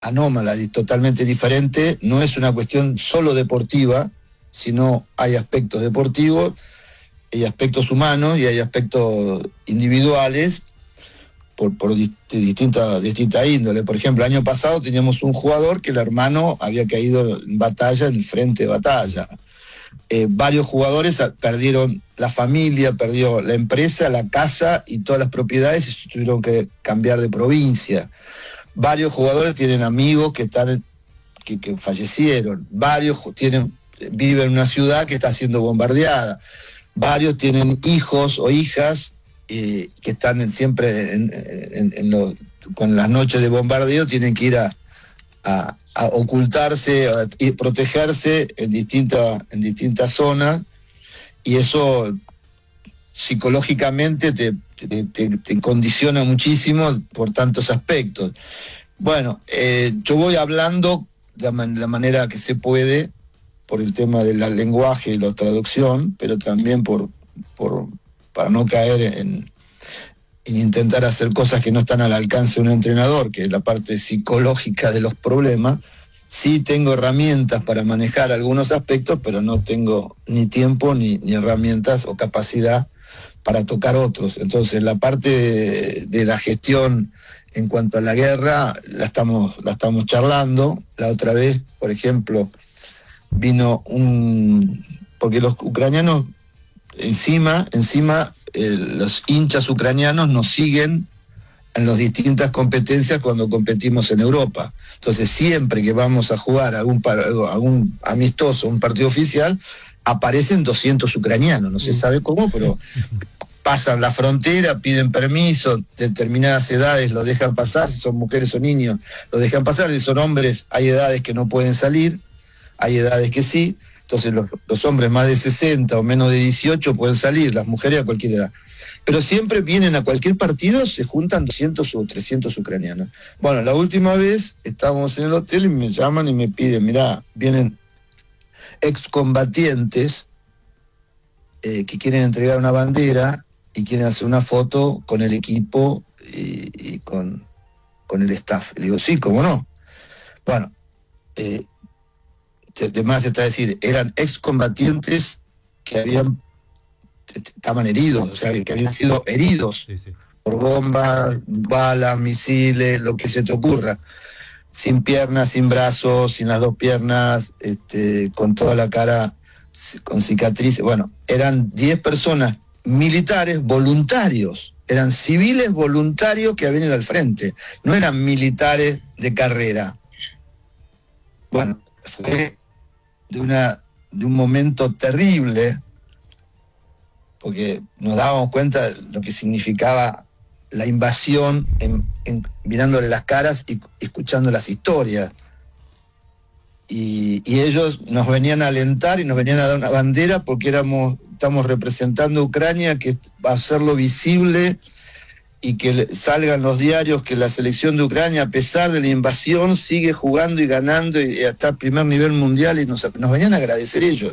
anómala y totalmente diferente. No es una cuestión solo deportiva, sino hay aspectos deportivos, hay aspectos humanos y hay aspectos individuales por distinta índole. Por ejemplo, el año pasado teníamos un jugador que el hermano había caído en batalla, en el frente de batalla. Varios jugadores perdieron la familia, perdió la empresa, la casa y todas las propiedades y se tuvieron que cambiar de provincia. Varios jugadores tienen amigos que fallecieron. Varios viven en una ciudad que está siendo bombardeada. Varios tienen hijos o hijas que están siempre con las noches de bombardeo, tienen que ir a ocultarse y protegerse en distintas zonas, y eso psicológicamente te condiciona muchísimo por tantos aspectos. Bueno, yo voy hablando de la manera que se puede por el tema del lenguaje y la traducción, pero también para no caer en intentar hacer cosas que no están al alcance de un entrenador, que es la parte psicológica de los problemas. Sí tengo herramientas para manejar algunos aspectos, pero no tengo ni tiempo ni herramientas o capacidad para tocar otros. Entonces la parte de la gestión en cuanto a la guerra la estamos charlando. La otra vez, por ejemplo, vino porque los ucranianos encima los hinchas ucranianos nos siguen en las distintas competencias cuando competimos en Europa. Entonces siempre que vamos a jugar algún amistoso, un partido oficial, aparecen 200 ucranianos, no se sabe cómo, pero pasan la frontera, piden permiso, determinadas edades los dejan pasar, si son mujeres o niños los dejan pasar, si son hombres hay edades que no pueden salir, hay edades que sí. Entonces los hombres más de 60 o menos de 18 pueden salir, las mujeres a cualquier edad. Pero siempre vienen a cualquier partido, se juntan 200 o 300 ucranianos. Bueno, la última vez estábamos en el hotel y me llaman y me piden, mirá, vienen excombatientes que quieren entregar una bandera y quieren hacer una foto con el equipo y con el staff. Le digo, sí, ¿cómo no? Bueno, además está decir, eran excombatientes que estaban heridos, o sea, que habían sido heridos por bombas, balas, misiles, lo que se te ocurra, sin piernas, sin brazos, sin las dos piernas, con toda la cara con cicatrices. Bueno, eran 10 personas militares voluntarios, eran civiles voluntarios que habían ido al frente, no eran militares de carrera. Bueno, fue de un momento terrible, porque nos dábamos cuenta de lo que significaba la invasión mirándole las caras y escuchando las historias. Y ellos nos venían a alentar y nos venían a dar una bandera porque estamos representando a Ucrania, que va a hacerlo visible y que salgan los diarios que la selección de Ucrania, a pesar de la invasión, sigue jugando y ganando y está al primer nivel mundial, y nos venían a agradecer ellos.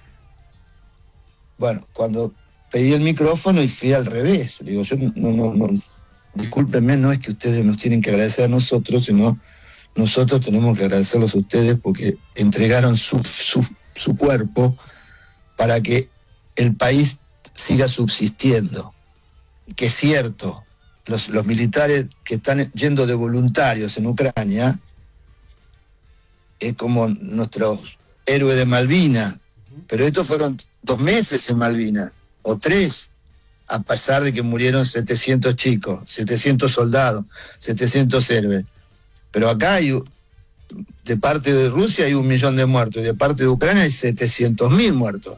Bueno, cuando pedí el micrófono y fui al revés, le digo, yo no, discúlpenme, no es que ustedes nos tienen que agradecer a nosotros, sino nosotros tenemos que agradecerlos a ustedes porque entregaron su cuerpo para que el país siga subsistiendo. Que es cierto, los militares que están yendo de voluntarios en Ucrania es como nuestros héroes de Malvinas, pero estos fueron 2 meses en Malvinas, o 3, a pesar de que murieron 700 chicos, 700 soldados, 700 héroes. Pero acá de parte de Rusia hay 1 millón de muertos, y de parte de Ucrania hay 700.000 muertos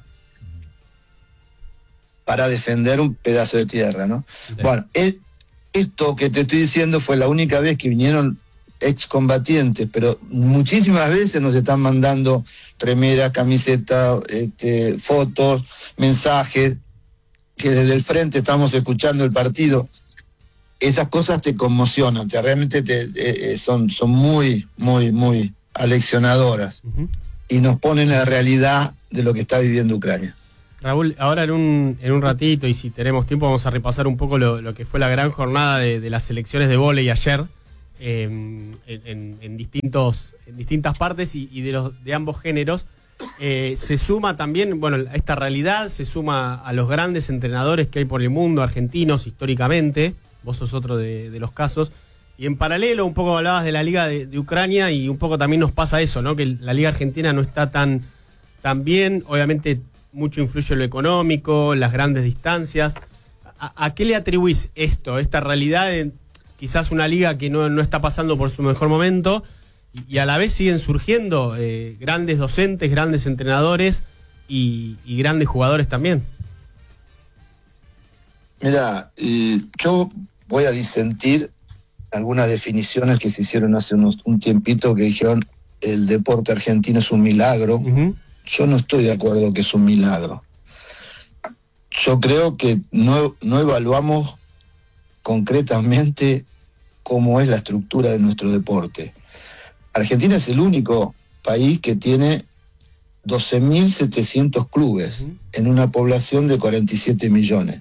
para defender un pedazo de tierra, ¿no? Sí. Bueno, esto que te estoy diciendo fue la única vez que vinieron excombatientes, pero muchísimas veces nos están mandando remeras, camisetas, fotos, mensajes, que desde el frente estamos escuchando el partido. Esas cosas te conmocionan, realmente son muy, muy, muy aleccionadoras, y nos ponen en la realidad de lo que está viviendo Ucrania. Raúl, ahora en un ratito, y si tenemos tiempo, vamos a repasar un poco lo que fue la gran jornada de las selecciones de vóley ayer, en distintas partes y de ambos géneros. Se suma también, bueno, a esta realidad, se suma a los grandes entrenadores que hay por el mundo, argentinos históricamente, vos sos otro de los casos, y en paralelo un poco hablabas de la Liga de Ucrania y un poco también nos pasa eso, ¿no? Que la Liga Argentina no está tan bien, obviamente mucho influye lo económico, las grandes distancias. ¿A qué le atribuís esto, esta realidad de quizás una liga que no está pasando por su mejor momento y a la vez siguen surgiendo grandes docentes, grandes entrenadores y grandes jugadores también? Mira, yo voy a disentir algunas definiciones que se hicieron hace un tiempito que dijeron el deporte argentino es un milagro. Uh-huh. Yo no estoy de acuerdo que es un milagro. Yo creo que no evaluamos concretamente cómo es la estructura de nuestro deporte. Argentina es el único país que tiene 12.700 clubes en una población de 47 millones.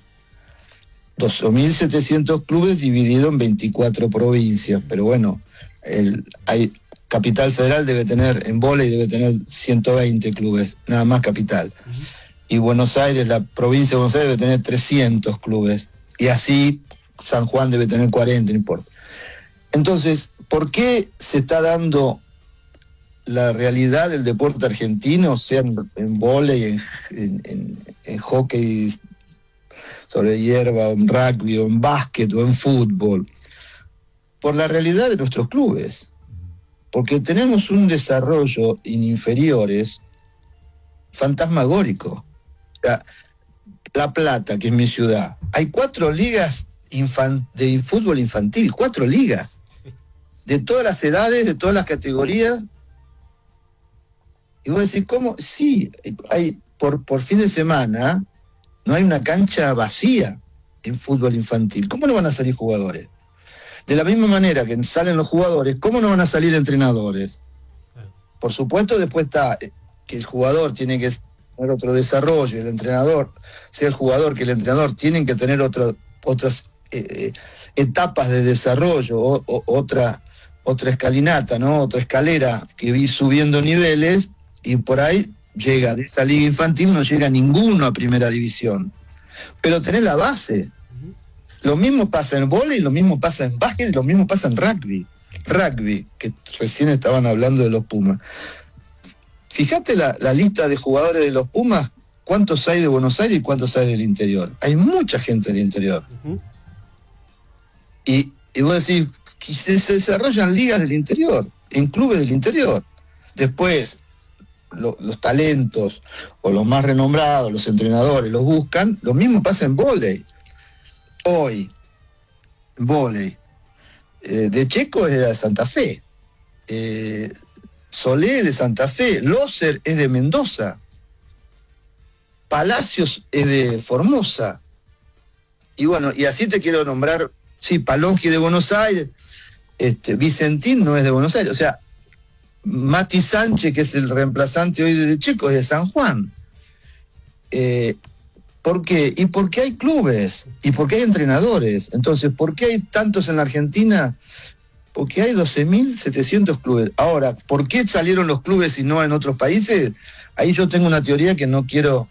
12.700 clubes divididos en 24 provincias, pero bueno, Capital Federal debe tener, en vóley debe tener 120 clubes, nada más Capital. Uh-huh. Y Buenos Aires, la provincia de Buenos Aires debe tener 300 clubes. Y así San Juan debe tener 40, no importa. Entonces, ¿por qué se está dando la realidad del deporte argentino, sea en vóley, en hockey sobre hierba, o en rugby, o en básquet, o en fútbol? Por la realidad de nuestros clubes. Porque tenemos un desarrollo en inferiores fantasmagórico. O sea, La Plata, que es mi ciudad, hay 4 ligas de fútbol infantil, 4 ligas, de todas las edades, de todas las categorías. Y vos decís, ¿cómo? Sí, hay por fin de semana, no hay una cancha vacía en fútbol infantil. ¿Cómo no van a salir jugadores? De la misma manera que salen los jugadores, ¿cómo no van a salir entrenadores? Por supuesto, después está que el jugador tiene que tener otro desarrollo, el entrenador, sea el jugador que el entrenador, tienen que tener otras etapas de desarrollo, otra escalinata, ¿no? Otra escalera que vi subiendo niveles, y por ahí llega, de esa liga infantil no llega ninguno a primera división. Pero tenés la base. Lo mismo pasa en vóley, lo mismo pasa en básquet, lo mismo pasa en rugby. Rugby, que recién estaban hablando de los Pumas. Fíjate la lista de jugadores de los Pumas, cuántos hay de Buenos Aires y cuántos hay del interior. Hay mucha gente del interior. Uh-huh. Y vos decís, que se desarrollan ligas del interior, en clubes del interior. Después, los talentos, o los más renombrados, los entrenadores, los buscan. Lo mismo pasa en vóley. Hoy, vóley, de Checo es de Santa Fe, Solé es de Santa Fe, Loser es de Mendoza, Palacios es de Formosa, y bueno, y así te quiero nombrar, sí, Palonqui de Buenos Aires, Vicentín no es de Buenos Aires, o sea, Mati Sánchez, que es el reemplazante hoy de Checo, es de San Juan. ¿Por qué? Y porque hay clubes, y porque hay entrenadores. Entonces, ¿por qué hay tantos en la Argentina? Porque hay 12.700 clubes. Ahora, ¿por qué salieron los clubes y no en otros países? Ahí yo tengo una teoría que no quiero...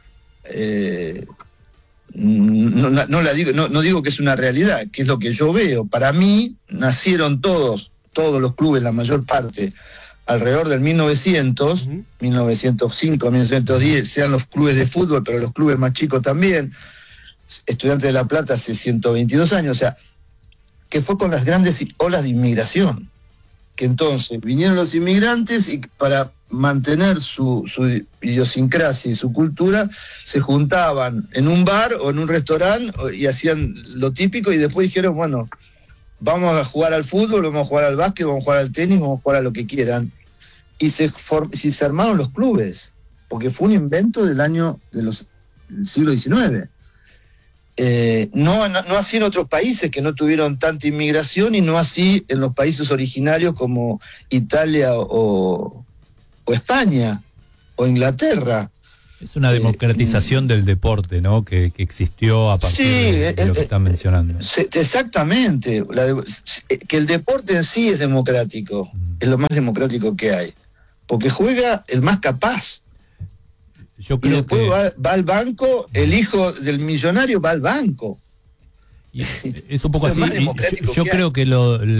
no digo que es una realidad, que es lo que yo veo. Para mí, nacieron todos los clubes, la mayor parte, alrededor del 1900, uh-huh. 1905, 1910, sean los clubes de fútbol, pero los clubes más chicos también. Estudiantes de La Plata hace 122 años, o sea, que fue con las grandes olas de inmigración, que entonces vinieron los inmigrantes y para mantener su idiosincrasia y su cultura, se juntaban en un bar o en un restaurante y hacían lo típico, y después dijeron, bueno, vamos a jugar al fútbol, vamos a jugar al básquet, vamos a jugar al tenis, vamos a jugar a lo que quieran. Y se armaron los clubes, porque fue un invento del siglo XIX. No así en otros países que no tuvieron tanta inmigración, y no así en los países originarios como Italia o España o Inglaterra. Es una democratización del deporte, ¿no? Que existió a partir de lo que están mencionando. Exactamente. Que el deporte en sí es democrático. Es lo más democrático que hay. Porque juega el más capaz. Yo creo y después que va al banco, el hijo del millonario va al banco. Y es un poco así. Yo creo que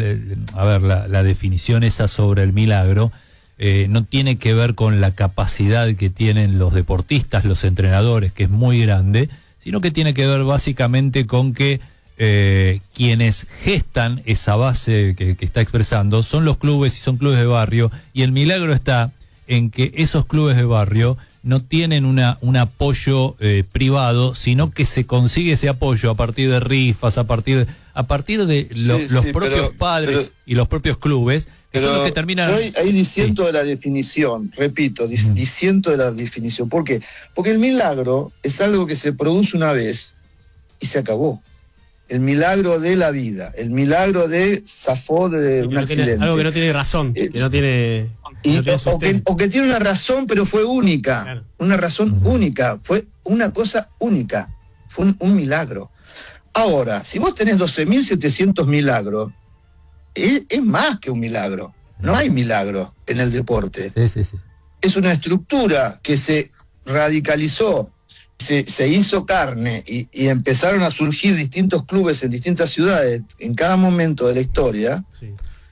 la definición esa sobre el milagro no tiene que ver con la capacidad que tienen los deportistas, los entrenadores, que es muy grande, sino que tiene que ver básicamente con que quienes gestan esa base que está expresando son los clubes y son clubes de barrio, y el milagro está en que esos clubes de barrio no tienen un apoyo privado, sino que se consigue ese apoyo a partir de rifas, a partir de los propios padres y los propios clubes, que son los que terminan... Yo ahí diciendo de la definición, repito, diciendo de la definición. ¿Por qué? Porque el milagro es algo que se produce una vez y se acabó. El milagro de la vida, el milagro de zafó de un accidente. Algo que no tiene razón, que no tiene... o que tiene una razón, pero fue única. Claro. Una razón única. Fue una cosa única. Fue un milagro. Ahora, si vos tenés 12.700 milagros, es más que un milagro. No hay milagro en el deporte. Sí. Es una estructura que se radicalizó, se hizo carne y empezaron a surgir distintos clubes en distintas ciudades en cada momento de la historia. Sí.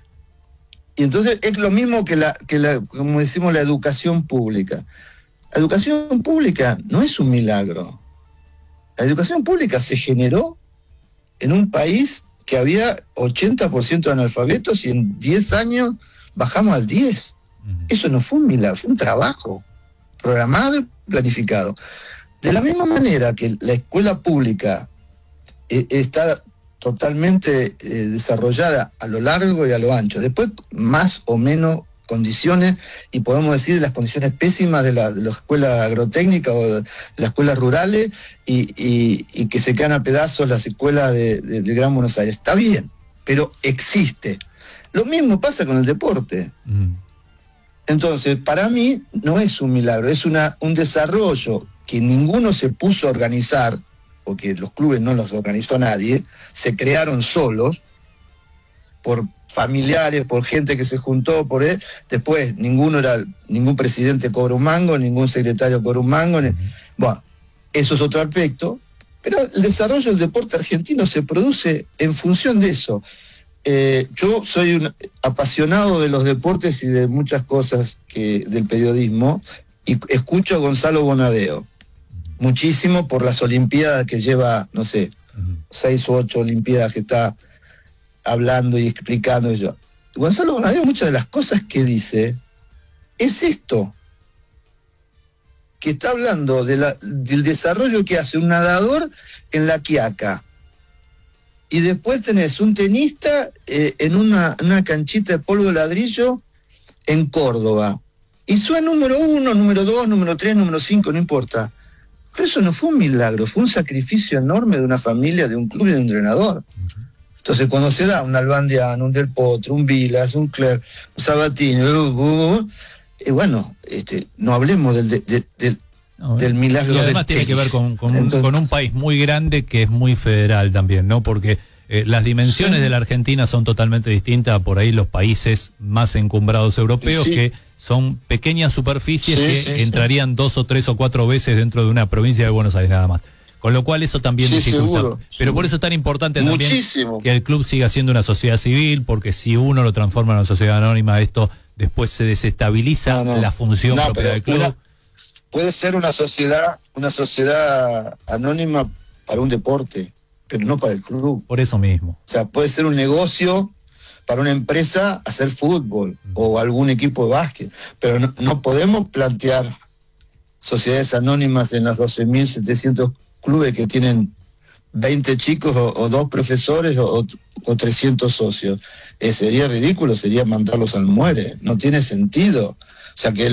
Y entonces es lo mismo que como decimos, la educación pública. La educación pública no es un milagro. La educación pública se generó en un país que había 80% de analfabetos y en 10 años bajamos al 10%. Eso no fue un milagro, fue un trabajo programado y planificado. De la misma manera que la escuela pública está totalmente desarrollada a lo largo y a lo ancho. Después, más o menos condiciones, y podemos decir las condiciones pésimas de la escuela agrotécnica o de las escuelas rurales, y que se quedan a pedazos las escuelas de Gran Buenos Aires. Está bien, pero existe. Lo mismo pasa con el deporte. Entonces, para mí, no es un milagro, es un desarrollo que ninguno se puso a organizar, porque los clubes no los organizó nadie, se crearon solos, por familiares, por gente que se juntó, después ningún presidente cobra un mango, ningún secretario cobra un mango, bueno, eso es otro aspecto, pero el desarrollo del deporte argentino se produce en función de eso. Yo soy un apasionado de los deportes y de muchas cosas del periodismo, y escucho a Gonzalo Bonadeo muchísimo por las Olimpiadas que lleva, no sé, 6 u 8 Olimpiadas que está hablando y explicando. Gonzalo Bonadeo, muchas de las cosas que dice es esto, que está hablando del desarrollo que hace un nadador en La Quiaca, y después tenés un tenista en una canchita de polvo de ladrillo en Córdoba, y fue número 1, número 2, número 3, número 5, no importa. Pero eso no fue un milagro, fue un sacrificio enorme de una familia, de un club y de un entrenador. Entonces, cuando se da un Albandiano, un Del Potro, un Vilas, un Cler, un Sabatini, bueno, no hablemos del milagro. Y además tiene que ver con un país muy grande que es muy federal también, ¿no? Porque las dimensiones de la Argentina son totalmente distintas a por ahí los países más encumbrados europeos, que son pequeñas superficies que entrarían 2 o 3 o 4 veces dentro de una provincia de Buenos Aires nada más. Con lo cual eso también dificulta. Seguro. Pero por eso es tan importante también que el club siga siendo una sociedad civil, porque si uno lo transforma en una sociedad anónima, esto después se desestabiliza la función propia del club. Puede ser una sociedad anónima para un deporte, pero no para el club. Por eso mismo. O sea, puede ser un negocio para una empresa hacer fútbol o algún equipo de básquet, pero no podemos plantear sociedades anónimas en las 12.700 clubes que tienen 20 chicos o 2 profesores o 300 socios. Sería ridículo, sería mandarlos al muere, no tiene sentido. O sea, que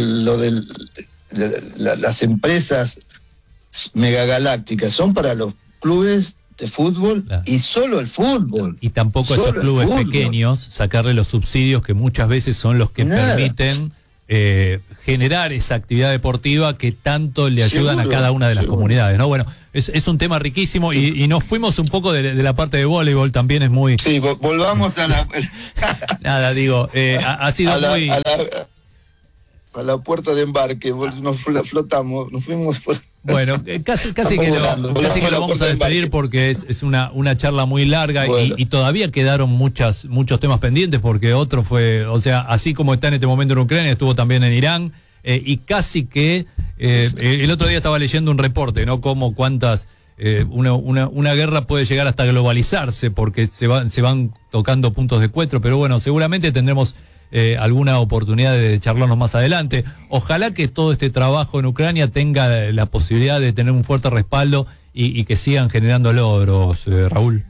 las empresas megagalácticas son para los clubes de fútbol y solo el fútbol. Y tampoco a esos clubes pequeños sacarle los subsidios que muchas veces son los que permiten generar esa actividad deportiva que tanto le ayudan a cada una de las comunidades, ¿no? Bueno, es un tema riquísimo y nos fuimos un poco de la parte de voleibol, también es muy... Sí, volvamos a la... Nada, digo, ha sido muy... A la puerta de embarque, nos flotamos, nos fuimos por... Bueno, casi que lo vamos a despedir porque es una charla muy larga, bueno. y todavía quedaron muchos temas pendientes porque otro fue, o sea, así como está en este momento en Ucrania, estuvo también en Irán, y casi que el otro día estaba leyendo un reporte, ¿no? Como cuántas... una guerra puede llegar hasta globalizarse porque se van tocando puntos de encuentro, pero bueno, seguramente tendremos alguna oportunidad de charlarnos más adelante. Ojalá que todo este trabajo en Ucrania tenga la posibilidad de tener un fuerte respaldo y que sigan generando logros, Raúl.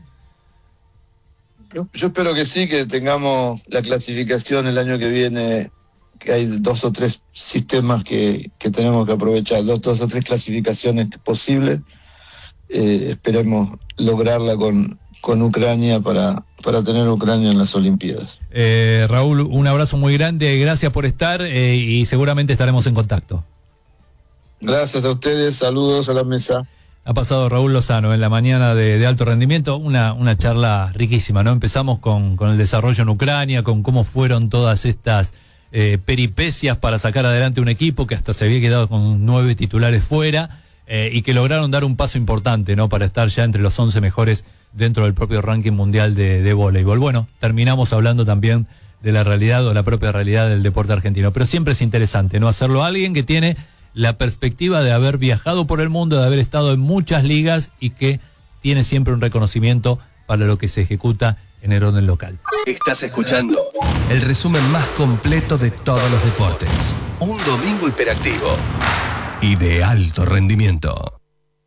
Yo espero que sí, que tengamos la clasificación el año que viene, que hay 2 o 3 sistemas que tenemos que aprovechar, 2 o 3 clasificaciones posibles. Esperemos lograrla con Ucrania para tener Ucrania en las Olimpiadas. Raúl, un abrazo muy grande, gracias por estar y seguramente estaremos en contacto. Gracias a ustedes, saludos a la mesa. Ha pasado Raúl Lozano en la mañana de alto rendimiento, una charla riquísima, ¿no? Empezamos con el desarrollo en Ucrania, con cómo fueron todas estas peripecias para sacar adelante un equipo que hasta se había quedado con 9 titulares fuera. Y que lograron dar un paso importante, ¿no? Para estar ya entre los 11 mejores dentro del propio ranking mundial de voleibol. Bueno, terminamos hablando también de la realidad o la propia realidad del deporte argentino, pero siempre es interesante, ¿no? Hacerlo a alguien que tiene la perspectiva de haber viajado por el mundo, de haber estado en muchas ligas y que tiene siempre un reconocimiento para lo que se ejecuta en el orden local. Estás escuchando el resumen más completo de todos los deportes. Un domingo hiperactivo y de alto rendimiento.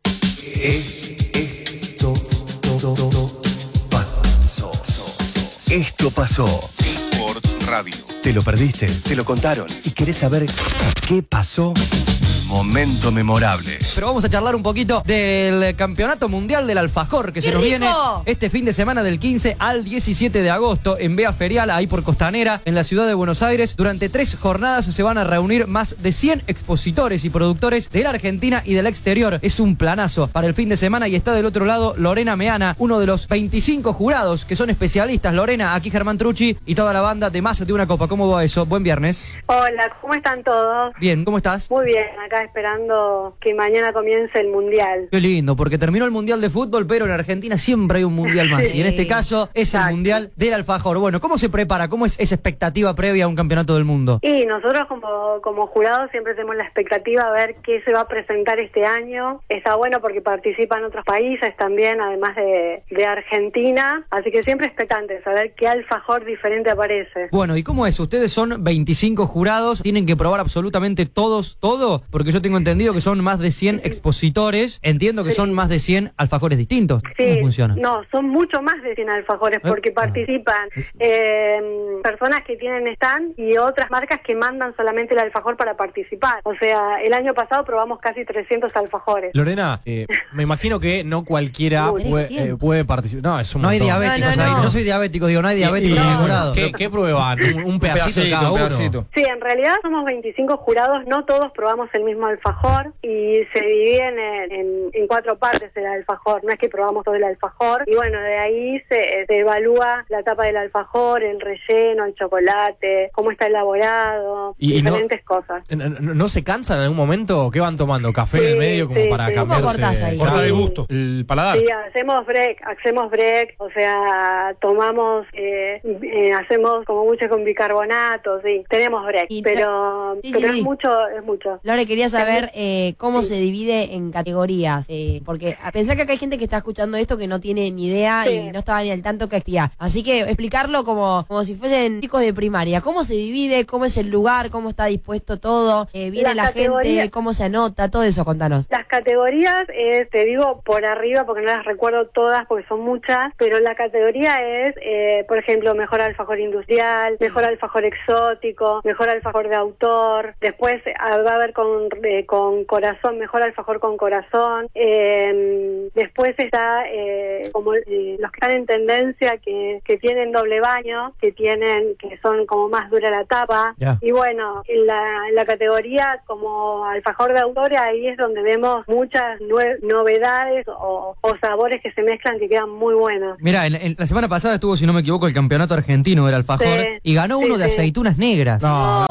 Esto pasó. Sports Radio. ¿Te lo perdiste? ¿Te lo contaron? ¿Y querés saber qué pasó? Momento memorable. Pero vamos a charlar un poquito del Campeonato Mundial del Alfajor que se nos viene este fin de semana del 15 al 17 de agosto en Vía Ferial, ahí por Costanera, en la ciudad de Buenos Aires. Durante 3 jornadas se van a reunir más de 100 expositores y productores de la Argentina y del exterior. Es un planazo para el fin de semana y está del otro lado Lorena Meana, uno de los 25 jurados que son especialistas. Lorena, aquí Germán Trucci y toda la banda de Más de una Copa. ¿Cómo va eso? Buen viernes. Hola, ¿cómo están todos? Bien, ¿cómo estás? Muy bien, acá esperando que mañana comience el Mundial. Qué lindo, porque terminó el Mundial de Fútbol, pero en Argentina siempre hay un Mundial más. Sí. Y en este caso es el Mundial del Alfajor. Bueno, ¿cómo se prepara? ¿Cómo es esa expectativa previa a un campeonato del mundo? Y nosotros como jurados siempre tenemos la expectativa a ver qué se va a presentar este año. Está bueno porque participan otros países también, además de Argentina. Así que siempre expectantes a ver qué alfajor diferente aparece. Bueno, ¿y cómo es? Ustedes son 25 jurados, tienen que probar absolutamente todos, todo, porque yo tengo entendido que son más de 100 expositores, entiendo que son más de 100 alfajores distintos. ¿Cómo funciona? No, son mucho más de 100 alfajores porque participan personas que tienen stand y otras marcas que mandan solamente el alfajor para participar. O sea, el año pasado probamos casi 300 alfajores. Lorena, me imagino que no cualquiera puede participar. No, es un montón. Hay diabéticos. No. Yo soy diabético, digo, no hay diabéticos en el jurado. ¿Qué prueban? ¿Un pedacito de cada uno? Sí, en realidad somos 25 jurados, no todos probamos el mismo alfajor y se dividen en 4 partes el alfajor, no es que probamos todo el alfajor. Y bueno, de ahí se evalúa la tapa del alfajor, el relleno, el chocolate, cómo está elaborado, diferentes cosas. ¿No se cansan en algún momento? ¿Qué van tomando? ¿Café en el medio como para cambiarse? Cortar el gusto, el paladar. Sí, hacemos break, o sea, tomamos, hacemos como mucho con bicarbonato, sí, tenemos break, pero es mucho. Lore, quería saber cómo se divide en categorías, porque pensá que acá hay gente que está escuchando esto que no tiene ni idea y no estaba ni al tanto que actividad. Así que explicarlo como si fuesen chicos de primaria. ¿Cómo se divide? ¿Cómo es el lugar? ¿Cómo está dispuesto todo? ¿Viene la gente? ¿Cómo se anota? Todo eso, contanos. Las categorías, te digo por arriba porque no las recuerdo todas porque son muchas, pero la categoría es, por ejemplo, mejor alfajor industrial, mejor alfajor exótico, mejor alfajor de autor. Después va a haber con con corazón, mejor alfajor con corazón. Después está como los que están en tendencia, que tienen doble baño, que son como más dura la tapa. Yeah. Y bueno, en la categoría como alfajor de autor, ahí es donde vemos muchas novedades o sabores que se mezclan que quedan muy buenos. Mira, en la semana pasada estuvo, si no me equivoco, el campeonato argentino del alfajor, Sí. y ganó uno de aceitunas negras.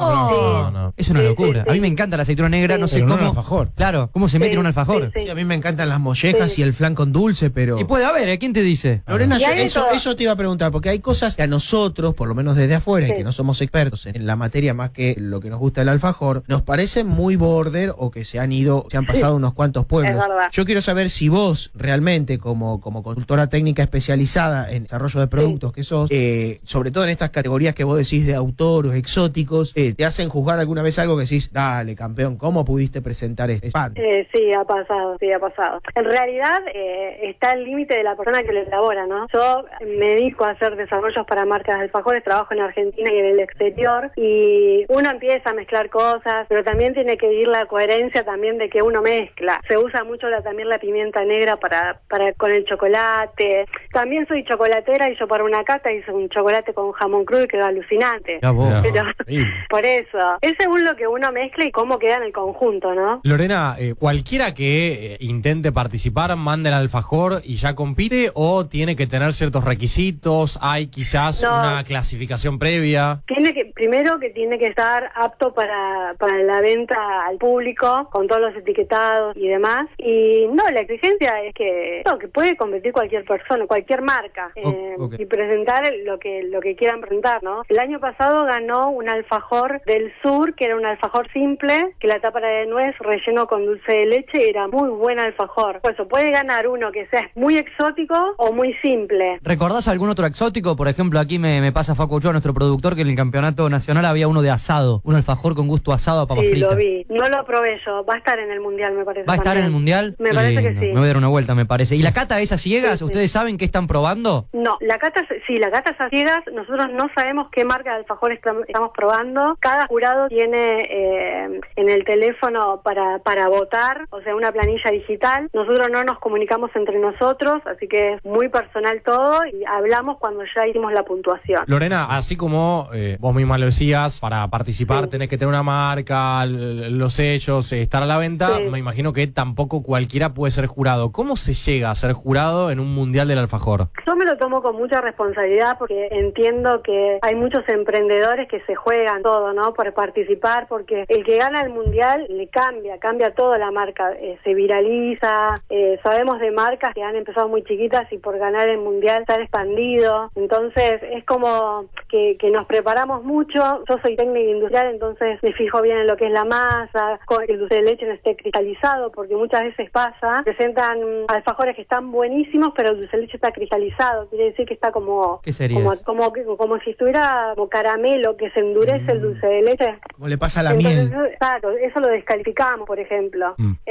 No. Es una locura. A mí me encanta la aceituna negra, no sé Pero no cómo. en alfajor. Claro, cómo se mete en un alfajor. Sí, a mí me encantan las mollejas Sí. y el flan con dulce, pero... Y puede haber, ¿quién te dice? Lorena, Y hay de todo. eso te iba a preguntar, porque hay cosas que a nosotros, por lo menos desde afuera, y que no somos expertos en la materia más que lo que nos gusta el alfajor, nos parecen muy border o que se han pasado unos cuantos pueblos. Es verdad. Yo quiero saber si vos realmente, como consultora técnica especializada en desarrollo de productos que sos, sobre todo en estas categorías que vos decís de autores, exóticos, te hacen juzgar alguna vez algo que decís, dale, campeón, ¿cómo pudiste presentar este pan? Sí, ha pasado. En realidad está el límite de la persona que lo elabora, ¿no? Yo me dedico a hacer desarrollos para marcas de alfajores, trabajo en Argentina y en el exterior, y uno empieza a mezclar cosas, pero también tiene que ir la coherencia también de que uno mezcla. Se usa mucho también la pimienta negra para con el chocolate. También soy chocolatera y yo para una cata hice un chocolate con jamón crudo y quedó alucinante. Ya vos. Pero, por eso, es según lo que uno mezcla y cómo queda en el conjunto, ¿no? Lorena, cualquiera que intente participar, manda el alfajor y ya compite, o tiene que tener ciertos requisitos, hay quizás una clasificación previa. Primero que tiene que estar apto para la venta al público, con todos los etiquetados y demás. Y no, la exigencia es que puede competir cualquier persona, cualquier marca, Okay. y presentar lo que quieran presentar, ¿no? El año pasado ganó un alfajor del sur, que era un alfajor simple, que la tapa era de nuez, relleno con dulce de leche, y era muy buen alfajor. Por eso puede ganar uno que sea muy exótico o muy simple. ¿Recordás algún otro exótico? Por ejemplo, aquí me pasa Facu Ochoa, nuestro productor, que en el campeonato nacional había uno de asado, un alfajor con gusto asado a papas Sí, fritas. lo vi. No lo probé yo. Va a estar en el Mundial, me parece. ¿Va a estar en también. el Mundial? Me Qué parece lindo. que sí. Me voy a dar una vuelta, me parece. ¿Y la cata es a ciegas? Sí. ¿Ustedes saben qué están probando? No, la cata es a ciegas. Nosotros no sabemos qué marca de alfajor estamos probando. Cada jurado tiene en el teléfono para votar, o sea, una planilla digital. Nosotros no nos comunicamos entre nosotros, así que es muy personal todo, y hablamos cuando ya hicimos la puntuación. Lorena, así como vos misma lo decías, para participar tenés que tener una marca, los sellos, estar a la venta, me imagino que tampoco cualquiera puede ser jurado. ¿Cómo se llega a ser jurado en un Mundial del alfajor? Yo me lo tomo con mucha responsabilidad, porque entiendo que hay muchos emprendedores que se juegan todo, ¿no? Por participar, porque el que gana el Mundial le cambia toda la marca, se viraliza, sabemos de marcas que han empezado muy chiquitas y por ganar el Mundial se han expandido. Entonces es como que nos preparamos mucho. Yo soy técnica industrial, entonces me fijo bien en lo que es la masa, que el dulce de leche no esté cristalizado, porque muchas veces pasa, presentan alfajores que están buenísimos, pero el dulce de leche está cristalizado, quiere decir que está como ¿Qué sería eso? como si estuviera como caramelo, que se endurece el dulce de leche. Como le pasa a la Entonces, miel. Claro, eso lo descalificamos, por ejemplo.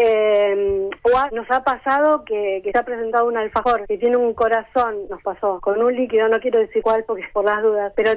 Nos ha pasado que está presentado un alfajor que tiene un corazón, nos pasó, con un líquido, no quiero decir cuál porque es por las dudas, pero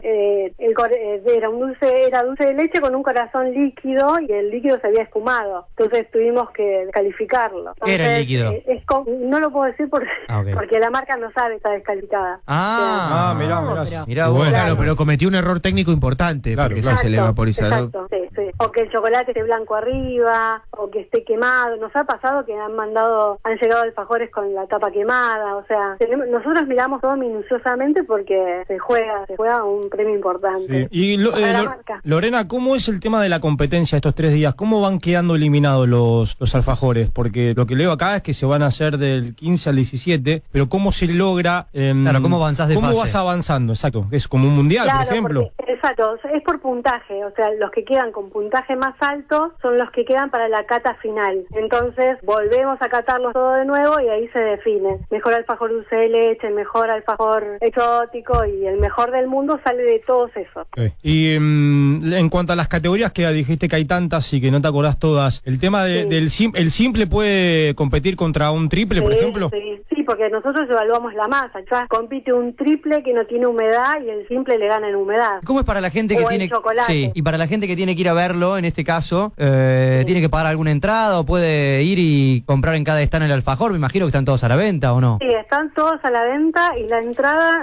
era dulce de leche con un corazón líquido, y el líquido se había espumado. Entonces tuvimos que descalificarlo. ¿Qué era el líquido? No lo puedo decir porque, Okay. porque la marca no sabe, está descalificada. Mirá. Mirá vos. Bueno. Claro, pero cometió un error técnico importante, Claro, porque claro. ese es el vaporizador. Exacto, sí. O que el chocolate esté blanco arriba, o que esté quemado. Nos ha pasado que han llegado alfajores con la tapa quemada, o sea, nosotros miramos todo minuciosamente porque se juega un premio importante. Y Para la marca. Lorena, ¿cómo es el tema de la competencia estos 3 días? ¿Cómo van quedando eliminados los alfajores? Porque lo que leo acá es que se van a hacer del 15 al 17, pero ¿cómo se logra? Claro, ¿cómo avanzás de ¿Cómo fase? vas avanzando? Exacto, es como un mundial, Claro, por ejemplo. exacto, es por puntaje, o sea, los que quedan con puntaje más alto son los que quedan para la cata final. Entonces volvemos a catarlos todo de nuevo y ahí se define. Mejor alfajor dulce de leche, mejor alfajor exótico, y el mejor del mundo sale de todos esos. Okay. Y en cuanto a las categorías que dijiste que hay tantas y que no te acordás todas, el tema el simple puede competir contra un triple, por ejemplo. Sí, porque nosotros evaluamos la masa. Ya compite un triple que no tiene humedad y el simple le gana en humedad. ¿Cómo es para la gente que O tiene el chocolate. Sí, y para la gente que tiene que ir a verlo, en este caso, tiene que pagar alguna entrada o puede ir y comprar en cada stand el alfajor? Me imagino que están todos a la venta, ¿o no? Sí, están todos a la venta y la entrada,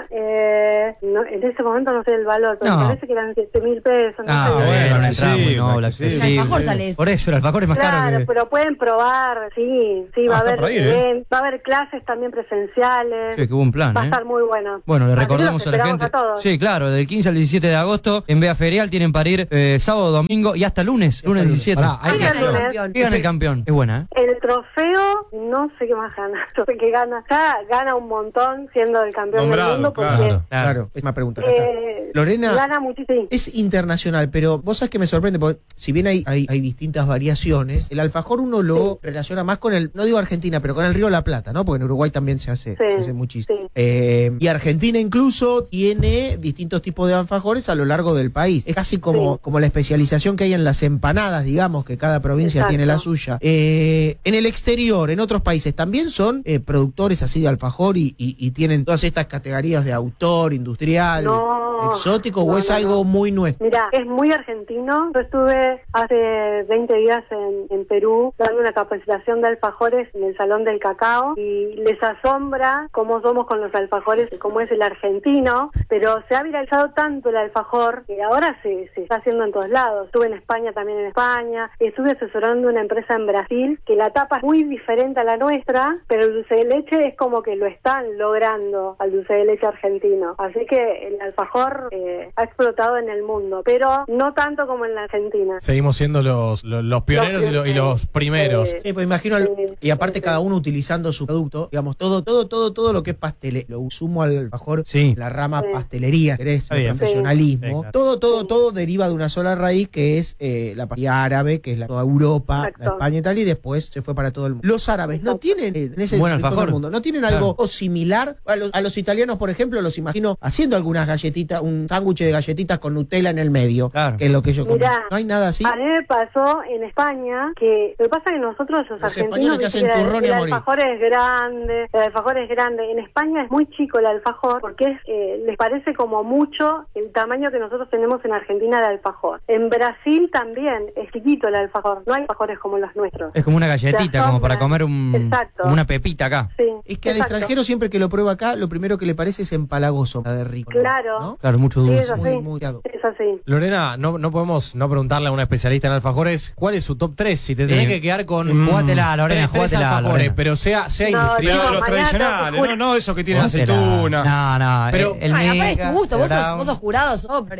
en ese momento no sé el valor, pero No. me parece que eran 7.000 pesos. No sé. bueno, una entrada muy accesible, noble, accesible. El alfajor sale eso. Por eso, el alfajor es más Claro, caro que... pero pueden probar, sí, va a está haber para ir, va a haber clases también presenciales. Sí, qué buen plan, Va a estar muy bueno. Bueno, le Así que recordamos los a la esperamos gente. a todos. Sí, claro, del 15 al 17 de agosto en Vea Ferial tienen para ir sábado, domingo y hasta lunes, lunes 17. Pará, hay ¿Qué que- gana el campeón? ¿Qué gana el campeón? Es buena, ¿eh? El trofeo, no sé qué más gana. No sé qué gana. Ya gana un montón siendo el campeón Nombrado, del mundo porque claro. Es una pregunta. Acá está. Lorena, gana muchísimo. es internacional, pero vos sabés que me sorprende, porque si bien hay distintas variaciones, el alfajor uno lo relaciona más con el, no digo Argentina, pero con el Río de la Plata, ¿no? Porque en Uruguay también se hace muchísimo. Sí. Y Argentina incluso tiene distintos tipos de alfajores a lo largo del país. Es casi como la especialización que hay en las empanadas, digamos, que cada provincia Exacto. tiene la suya. En el exterior, en otros países, ¿también son productores así de alfajor y tienen todas estas categorías de autor, industrial, No, exótico, o no, es no, algo no. muy nuestro? Mira, es muy argentino. Yo estuve hace 20 días en Perú dando una capacitación de alfajores en el Salón del Cacao y les asombra cómo somos con los alfajores, cómo es el argentino, pero se ha viralizado tanto el alfajor que ahora se está haciendo en todos lados. Estuve en España, también en España, estuve asesorando una empresa en Brasil que la tapa es muy diferente a la nuestra, pero el dulce de leche es como que lo están logrando al dulce de leche argentino. Así que el alfajor ha explotado en el mundo, pero no tanto como en la Argentina. Seguimos siendo los pioneros y los primeros. Sí, pues imagino, y aparte cada uno utilizando su producto, digamos, todo lo que es lo sumo al alfajor, Sí. la rama pastelería, querés, Está el bien. profesionalismo, Sí, claro. todo deriva de una sola raíz que es la pastelería árabe, que es toda Europa, Exacto. la España y tal, y después se fue para todo el mundo. Los árabes no tienen, en ese Buen rincón alfajor. del mundo, no tienen algo similar a los italianos, por ejemplo, los imagino haciendo algunas galletitas, un sándwich de galletitas con Nutella en el medio, Claro. que es lo que yo como. Mirá, No hay nada así. a mí me pasó en España que lo que pasa es que nosotros los españoles argentinos que viste hacen que turrón y el a morir. alfajor es grande, el alfajor es grande. En España es muy chico el alfajor porque les parece como mucho el tamaño que nosotros tenemos en Argentina de alfajor. En Brasil también es chiquito el alfajor, no hay alfajores como los nuestros. Es como una galletita, como para comer Exacto. como una pepita acá. Sí, Es que al exacto. extranjero siempre que lo prueba acá, lo primero que le parece es empalagoso, de rico. Claro. ¿no? Claro, mucho Sí, dulce. es así. Muy Es así. Lorena, no podemos no preguntarle a una especialista en alfajores cuál es su top 3. Si te tenés que quedar con Jugátela, Lorena, tres jugátela, alfajores, Lorena. pero sea No, industrial. digo, Los mañana tradicionales, te juro. no esos que tienen Jugátela. aceituna. No, Pero- el Ay, aparte es mega, tu gusto, vos brown. sos jurado, sobre.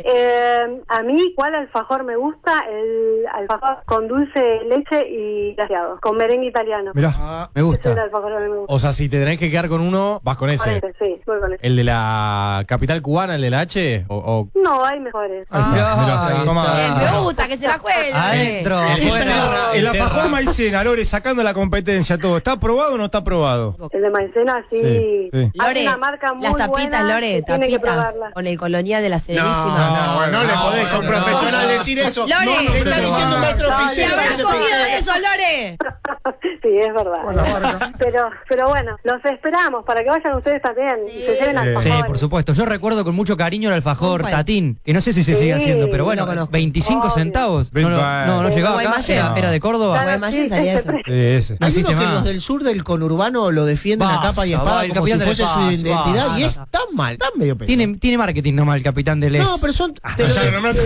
A mí, ¿cuál alfajor me gusta? El alfajor con dulce de leche y glaseado, con merengue italiano. Mirá. Me Ese es el gusta. alfajor que me gusta. O sea, si te tenés que quedar con uno, vas con Con ese. ese, sí, voy con ese. ¿El de la capital cubana, el de la H? O No, hay mejores. Ahí Toma. está. Me gusta, que se la juegue. Adentro. Afuera. El alfajor maicena, Lore, sacando la competencia, todo. ¿Está aprobado o no está aprobado? El de maicena, sí. Sí, sí. Hay Lore, una marca muy las tapitas, buena Lore, que tiene que tapitas probarla. con el colonial de la Serenísima. No le podés a un profesional decir eso. Lore, no, le está diciendo un maestro No, ¡Se oficial. habrás ese comido pibe. de eso, Lore! Sí, es verdad. Pero bueno, los esperamos para que vayan ustedes también y se lleven Sí, alfajores. por supuesto. Yo recuerdo con mucho cariño el alfajor ¿Cuál? Tatín, que no sé si se Sí, sigue haciendo, pero bueno, no conozco. 25 Obvio. centavos. No llegaba acá, Guaymallén. era de Córdoba. Claro, Guaymallén sí, salía ese eso. precio. Ese. No Hay existe unos que más. los del sur del conurbano lo defienden a Basta, capa y va, espada el como si capitán fuese del su Paz, identidad basta. y es tan mal, tan medio pedo. Tiene marketing nomás el capitán del No, pero son... te lo-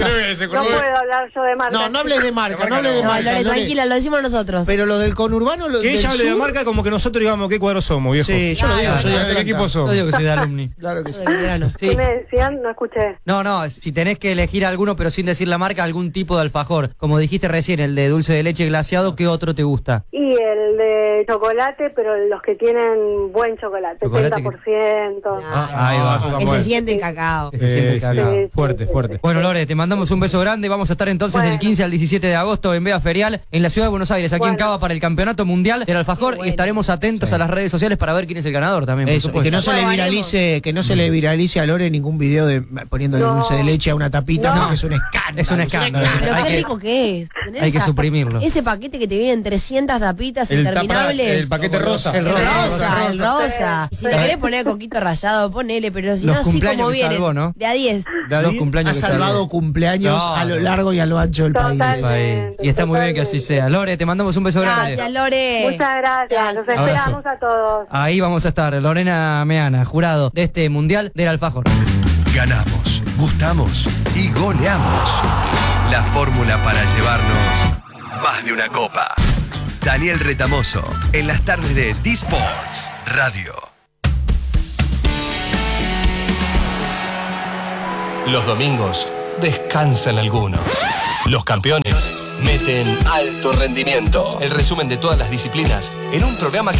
No puedo hablar yo de marca. no hables de marca, no hables de No, marca. Lore, Lore. tranquila, lo decimos nosotros. Pero lo del conurbano, lo Que del ella hable de sur- marca como que nosotros digamos qué cuadro somos, viejo. Sí, yo lo digo, soy de ¿De Atlanta. qué equipo Yo somos? digo que soy de alumni. Claro que sí. De Belgrano. Sí. ¿Qué me decían? No escuché. No, si tenés que elegir alguno, pero sin decir la marca, algún tipo de alfajor. Como dijiste recién, el de dulce de leche glaseado, ¿qué otro te gusta? Y el de chocolate, pero los que tienen buen chocolate, Chocolate que- 30%. Ahí va. eso está Que se bueno. siente el cacao. Se siente el cacao. Sí, Fuerte, sí, fuerte. Bueno, Lore, te mandamos un beso grande. Vamos a estar entonces Bueno. del 15 al 17 de agosto en Vea Ferial, en la ciudad de Buenos Aires, aquí en Bueno. Cava, para el Campeonato Mundial del Alfajor. Qué bueno. Y estaremos atentos a las redes sociales para ver quién es el ganador también, por Eso, y supuesto. que no se le Probaremos. viralice, a Lore ningún video de poniéndole No. dulce de leche a una tapita, No. porque es un escándalo. Es un escándalo. Pero Hay qué que- rico que es. Tener hay que esa- suprimirlo. Ese paquete que te vienen 300 tapitas El interminables dobles. El paquete rosa. El rosa. Y si le querés poner coquito rayado, ponele, pero si no, así como que vienen. salvó, ¿no? De a 10. Los cumpleaños Ha que salvado salvó. cumpleaños a lo largo y a lo ancho del país. Y está muy bien que así sea. Lore, te mandamos un beso grande. Gracias, Lore. Muchas gracias. Los esperamos a todos. Ahí vamos a estar, Lorena Meana, jurado de este Mundial del Alfajor. Ganamos, gustamos y goleamos. La fórmula para llevarnos más de una copa. Daniel Retamoso, en las tardes de D-Sports Radio. Los domingos descansan algunos. Los campeones meten alto rendimiento. El resumen de todas las disciplinas en un programa que